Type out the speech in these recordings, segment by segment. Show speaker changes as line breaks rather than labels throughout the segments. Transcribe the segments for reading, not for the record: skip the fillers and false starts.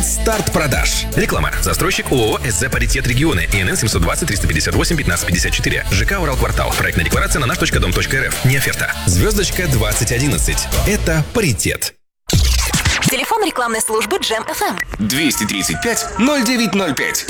Старт продаж. Реклама. Застройщик ООО СЗ «Паритет Регионы». ИНН 720-358-1554. ЖК «Уралквартал». Проектная декларация на наш.дом.рф. Не оферта. Звездочка 2011. Это «Паритет».
Телефон рекламной службы Джем FM.
235-0905.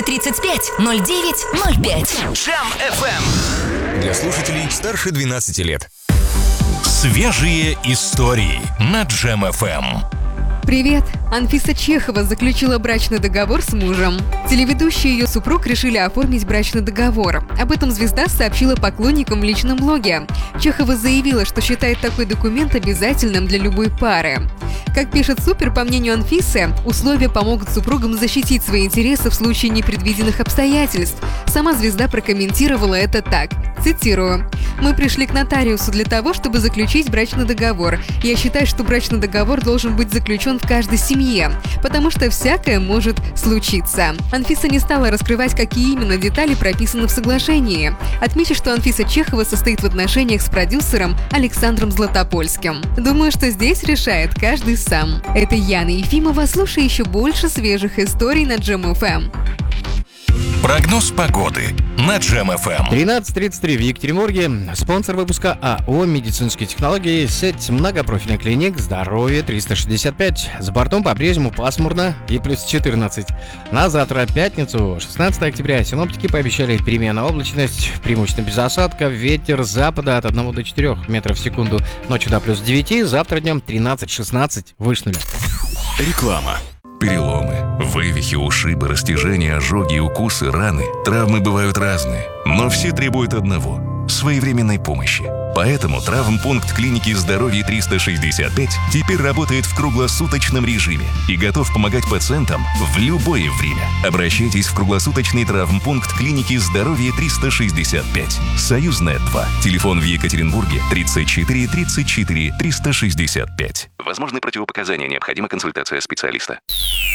235-0905.
Джем FM.
Для слушателей старше 12 лет.
Свежие истории на Джем FM.
Привет! Анфиса Чехова заключила брачный договор с мужем. Телеведущий и ее супруг решили оформить брачный договор. Об этом звезда сообщила поклонникам в личном блоге. Чехова заявила, что считает такой документ обязательным для любой пары. Как пишет Супер, по мнению Анфисы, условия помогут супругам защитить свои интересы в случае непредвиденных обстоятельств. Сама звезда прокомментировала это так, цитирую: «Мы пришли к нотариусу для того, чтобы заключить брачный договор. Я считаю, что брачный договор должен быть заключен в каждой семье, потому что всякое может случиться». Анфиса не стала раскрывать, какие именно детали прописаны в соглашении. Отмечу, что Анфиса Чехова состоит в отношениях с продюсером Александром Златопольским. Думаю, что здесь решает каждый сам. Это Яна Ефимова. Слушай еще больше свежих историй на Джем FM.
Прогноз погоды на Джем FM.
13:33 в Екатеринбурге. Спонсор выпуска АО «Медицинские технологии», сеть многопрофильных клиник «Здоровье 365». За бортом по-прежнему пасмурно и плюс 14. На завтра, пятницу, 16 октября, синоптики пообещали переменную облачность, преимущественно без осадков, ветер с запада от 1 до 4 метров в секунду, ночью до плюс 9, завтра днем 13-16, выше нуля.
Реклама. Переломы, вывихи, ушибы, растяжения, ожоги, укусы, раны. Травмы бывают разные, но все требуют одного – своевременной помощи. Поэтому травмпункт клиники «Здоровье 365» теперь работает в круглосуточном режиме и готов помогать пациентам в любое время. Обращайтесь в круглосуточный травмпункт клиники «Здоровье 365». Союзная 2. Телефон в Екатеринбурге 34 34 365. Возможны противопоказания, необходима консультация специалиста.